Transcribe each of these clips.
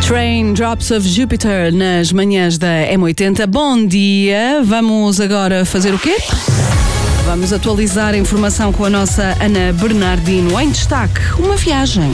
Raindrops of Jupiter nas manhãs da M80. Bom dia, vamos agora fazer o quê? Vamos atualizar a informação com a nossa Ana Bernardino. Em destaque, uma viagem.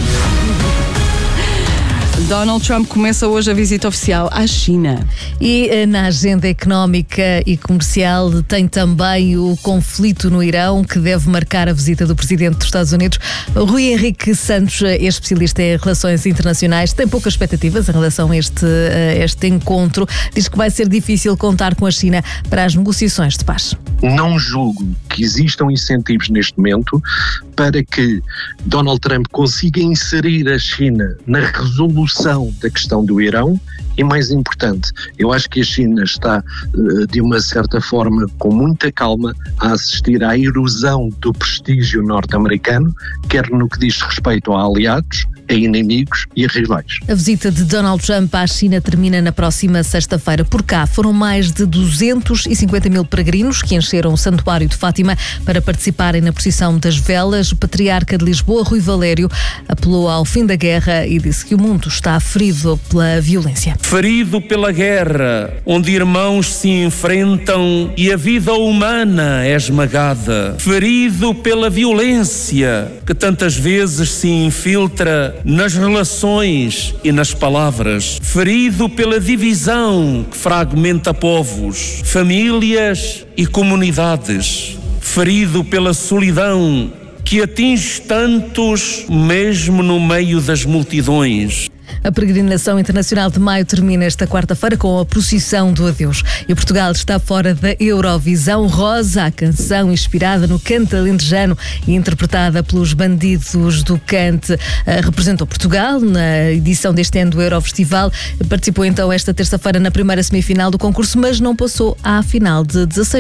Donald Trump começa hoje a visita oficial à China. E na agenda económica e comercial tem também o conflito no Irão, que deve marcar a visita do presidente dos Estados Unidos. Rui Henrique Santos, especialista em relações internacionais, tem poucas expectativas em relação a este encontro. Diz que vai ser difícil contar com a China para as negociações de paz. Não julgo que existam incentivos neste momento para que Donald Trump consiga inserir a China na resolução da questão do Irão e, mais importante, eu acho que a China está, de uma certa forma, com muita calma, a assistir à erosão do prestígio norte-americano, quer no que diz respeito a aliados, a inimigos e a rivais. A visita de Donald Trump à China termina na próxima sexta-feira. Por cá foram mais de 250 mil peregrinos que encheram o Santuário de Fátima para participarem na procissão das velas. O patriarca de Lisboa, Rui Valério, apelou ao fim da guerra e disse que o mundo está ferido pela violência. Ferido pela guerra, onde irmãos se enfrentam e a vida humana é esmagada. Ferido pela violência, que tantas vezes se infiltra nas relações e nas palavras. Ferido pela divisão que fragmenta povos, famílias e comunidades. Ferido pela solidão que atinge tantos mesmo no meio das multidões. A peregrinação internacional de maio termina esta quarta-feira com a procissão do adeus. E Portugal está fora da Eurovisão. Rosa, a canção inspirada no canto alentejano e interpretada pelos Bandidos do Cante, representou Portugal na edição deste ano do Eurofestival. Participou então esta terça-feira na primeira semifinal do concurso, mas não passou à final de 16